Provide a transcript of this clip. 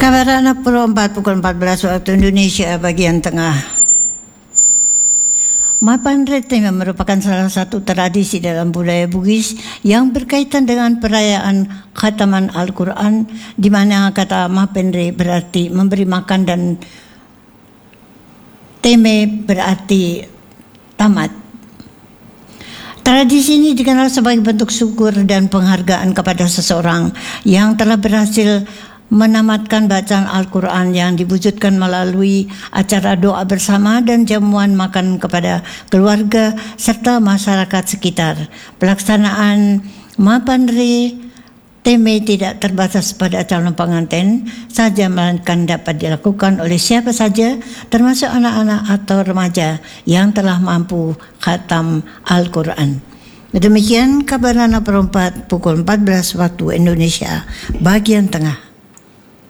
Kabarana Pro 4 pukul 14 waktu Indonesia bagian tengah. Mapan Rete merupakan salah satu tradisi dalam budaya Bugis yang berkaitan dengan perayaan khataman Al-Quran, di mana kata Mapenre berarti memberi makan dan Teme berarti tamat. Tradisi ini dikenal sebagai bentuk syukur dan penghargaan kepada seseorang yang telah berhasil menamatkan bacaan Al-Quran yang diwujudkan melalui acara doa bersama dan jamuan makan kepada keluarga serta masyarakat sekitar. Pelaksanaan Mapanre Teme tidak terbatas pada calon pengantin saja, melainkan dapat dilakukan oleh siapa saja, termasuk anak-anak atau remaja yang telah mampu khatam Al-Quran. Demikian kabar anak perempat pukul 14 waktu Indonesia bagian tengah.